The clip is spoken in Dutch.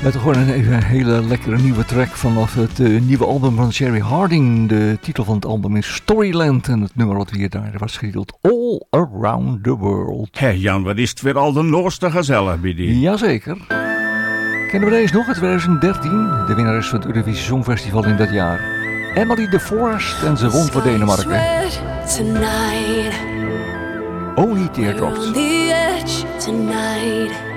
Gewoon een hele lekkere nieuwe track vanaf het nieuwe album van Sherry Harding. De titel van het album is Storyland en het nummer wat hier daar was getiteld All Around the World. Hé Jan, wat is het weer al de noorste gezellig bij die? Jazeker. Kennen we deze nog? Het 2013, de winnares van het Eurovisie Songfestival in dat jaar. Emily de Forest en ze won voor Denemarken. Tonight, Only Teardrops. on the edge tonight.